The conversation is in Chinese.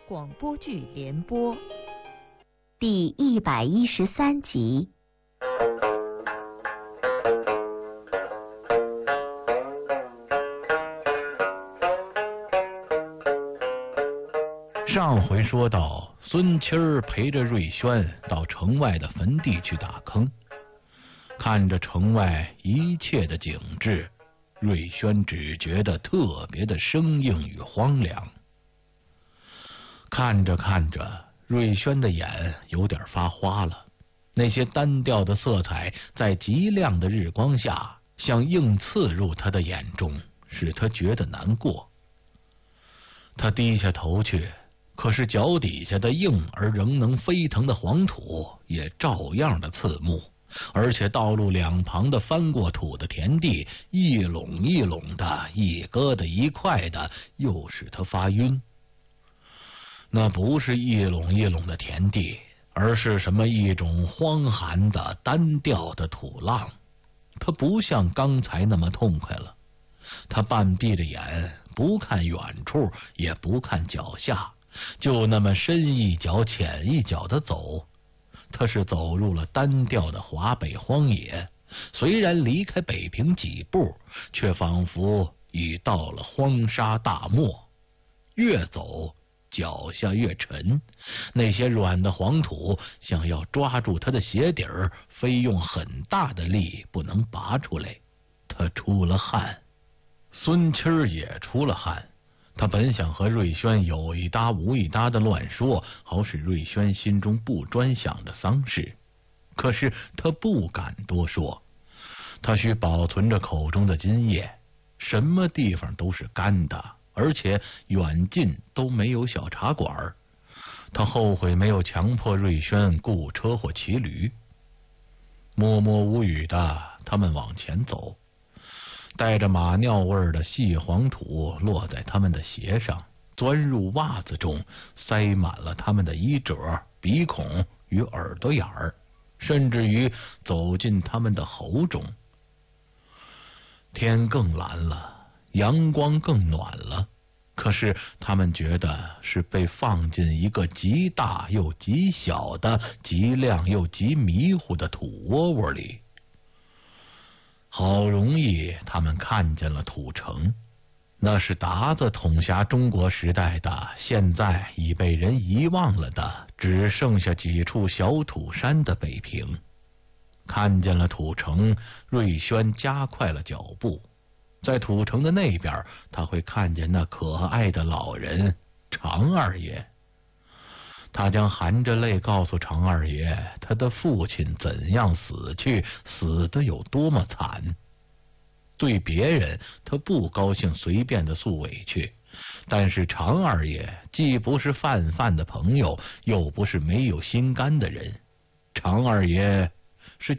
广播剧联播第113集。 上回说到，孙七儿陪着瑞轩到城外的坟地去打坑，看着城外一切的景致，瑞轩只觉得特别的生硬与荒凉。看着看着，瑞轩的眼有点发花了，那些单调的色彩在极亮的日光下像硬刺入他的眼中，使他觉得难过。他低下头去，可是脚底下的硬而仍能飞腾的黄土也照样的刺目，而且道路两旁的翻过土的田地一垄一垄的，一疙瘩一块的，又使他发晕。那不是一垄一垄的田地，而是什么一种荒寒的单调的土浪。他不像刚才那么痛快了。他半闭着眼，不看远处，也不看脚下，就那么深一脚浅一脚的走。他是走入了单调的华北荒野，虽然离开北平几步，却仿佛已到了荒沙大漠。越走脚下越沉，那些软的黄土想要抓住他的鞋底儿，非用很大的力不能拔出来。他出了汗，孙七儿也出了汗。他本想和瑞轩有一搭无一搭的乱说，好使瑞轩心中不专想着丧事，可是他不敢多说，他需保存着口中的津液。什么地方都是干的，而且远近都没有小茶馆。他后悔没有强迫瑞轩雇车或骑驴。默默无语的，他们往前走，带着马尿味的细黄土落在他们的鞋上，钻入袜子中，塞满了他们的衣褶、鼻孔与耳朵眼儿，甚至于走进他们的喉中。天更蓝了，阳光更暖了，可是他们觉得是被放进一个极大又极小的、极亮又极迷糊的土窝窝里。好容易他们看见了土城，那是鞑子统辖中国时代的，现在已被人遗忘了的，只剩下几处小土山的北平。看见了土城，瑞轩加快了脚步。在土城的那边，他会看见那可爱的老人常二爷。他将含着泪告诉常二爷，他的父亲怎样死去，死得有多么惨。对别人他不高兴随便的诉委屈，但是常二爷既不是泛泛的朋友，又不是没有心肝的人。常二爷